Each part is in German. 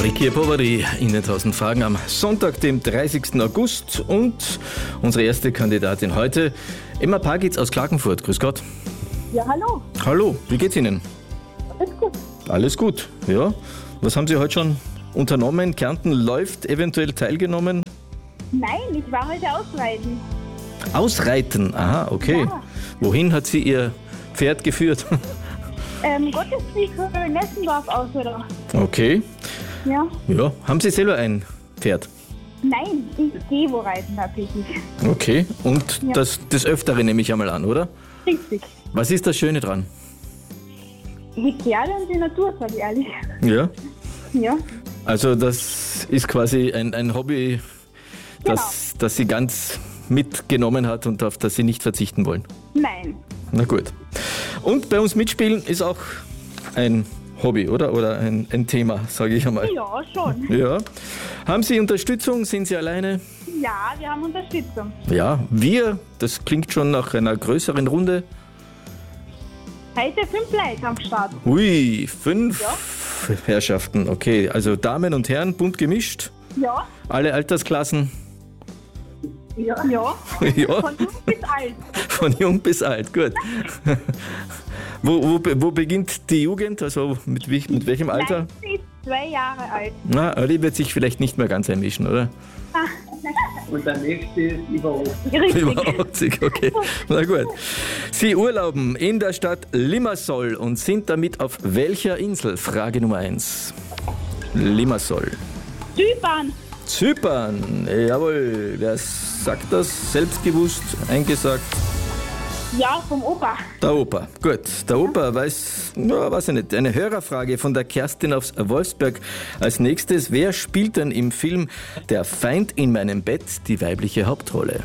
Ricky Poveri in den 1000 Fragen am Sonntag, dem 30. August. Und unsere erste Kandidatin heute, Emma Pagitz aus Klagenfurt. Grüß Gott. Ja, hallo. Hallo, wie geht's Ihnen? Alles gut. Alles gut, ja. Was haben Sie heute schon unternommen? Kärnten läuft, eventuell teilgenommen? Nein, ich war heute ausreiten. Ausreiten, aha, okay. Ja. Wohin hat Sie Ihr Pferd geführt? Gottesdienst in Nessendorf aus, oder? Okay, Ja. ja. Haben Sie selber ein Pferd? Nein, ich gehe wo reiten tatsächlich. Okay, und Ja. das des Öfteren nehme ich einmal an, oder? Richtig. Was ist das Schöne dran? Die Kerle und die Natur, sag ich ehrlich. Ja. Ja. Also das ist quasi ein Hobby, das Sie ganz mitgenommen hat und auf das Sie nicht verzichten wollen. Nein. Na gut. Und bei uns mitspielen ist auch ein Hobby, oder? Oder ein Thema, sage ich einmal. Ja, schon. Ja. Haben Sie Unterstützung? Sind Sie alleine? Ja, wir haben Unterstützung. Ja, wir, das klingt schon nach einer größeren Runde. Heute 5 Leute am Start. Ui, 5 Herrschaften. Okay, also Damen und Herren, bunt gemischt. Ja. Alle Altersklassen. Ja. Ja, Von jung bis alt. von jung bis alt, gut. Wo beginnt die Jugend? Also mit welchem Alter? Nein, sie ist 2 Jahre alt. Na, die wird sich vielleicht nicht mehr ganz einmischen, oder? Und der nächste ist über Richtig. Über 80, okay. Na gut. Sie urlauben in der Stadt Limassol und sind damit auf welcher Insel? Frage Nummer 1. Limassol. Zypern. Zypern, jawohl. Wer sagt das? Selbstgewusst, eingesagt? Ja, vom Opa. Der Opa. Gut. Der Opa weiß ich nicht. Eine Hörerfrage von der Kerstin aus Wolfsberg. Als nächstes, wer spielt denn im Film Der Feind in meinem Bett die weibliche Hauptrolle?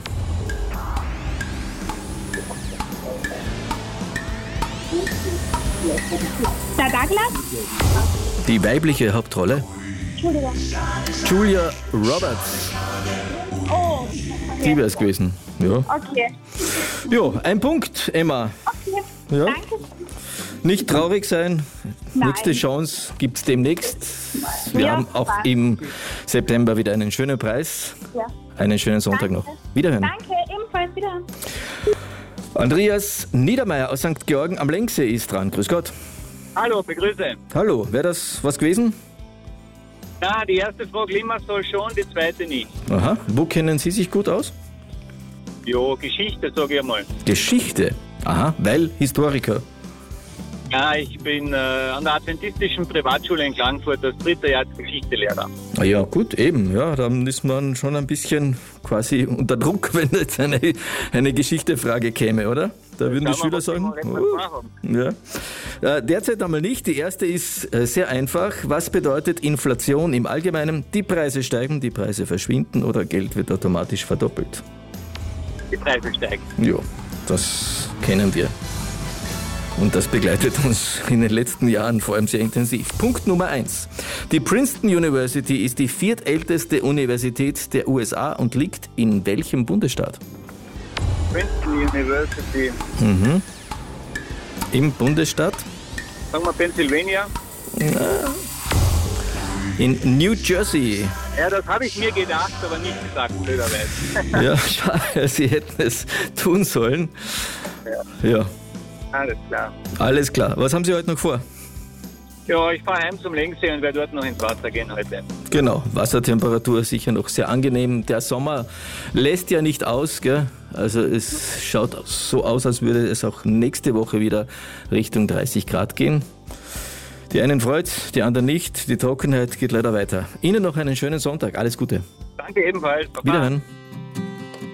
Der Douglas? Die weibliche Hauptrolle? Entschuldigung. Julia Roberts. Oh. Die wäre es gewesen. Ja. Okay. Jo, ein Punkt, Emma. Okay. Ja. Danke. Nicht traurig sein. Nein. Nächste Chance gibt es demnächst. Wir Ja, haben auch passt. im September wieder einen schönen Preis. Ja. Einen schönen Sonntag noch. Wiederhören. Danke, ebenfalls wieder. Andreas Niedermeyer aus St. Georgen am Lenksee ist dran. Grüß Gott. Hallo, begrüße. Hallo, wäre das was gewesen? Ja, die erste Frage Limassol schon, die zweite nicht. Aha. Wo kennen Sie sich gut aus? Jo, Geschichte, sage ich einmal. Geschichte. Aha, weil Historiker. Ja, ich bin an der adventistischen Privatschule in Klagenfurt als 3. Jahr Geschichtelehrer. Ah ja, gut, eben. Ja, dann ist man schon ein bisschen quasi unter Druck, wenn jetzt eine Geschichtefrage käme, oder? Da würden die Schauen wir, Schüler was sagen. wir vorhaben. Ja. Derzeit einmal nicht. Die erste ist sehr einfach. Was bedeutet Inflation im Allgemeinen? Die Preise steigen, die Preise verschwinden oder Geld wird automatisch verdoppelt? Die Preise steigen. Ja, das kennen wir. Und das begleitet uns in den letzten Jahren vor allem sehr intensiv. Punkt Nummer 1. Die Princeton University ist die viertälteste Universität der USA und liegt in welchem Bundesstaat? Princeton University, Im Bundesstaat? sagen wir Pennsylvania. In New Jersey. Ja, das habe ich mir gedacht, aber nicht gesagt, blöderweise. Ja, schade, Sie hätten es tun sollen. Ja, Alles klar. alles klar. Was haben Sie heute noch vor? Ja, ich fahre heim zum Lenksee und werde dort noch ins Wasser gehen heute. Genau, Wassertemperatur sicher noch sehr angenehm. Der Sommer lässt ja nicht aus, gell? Also es schaut so aus, als würde es auch nächste Woche wieder Richtung 30 Grad gehen. Die einen freut, die anderen nicht. Die Trockenheit geht leider weiter. Ihnen noch einen schönen Sonntag. Alles Gute. Danke ebenfalls. Baba. Wiederhören.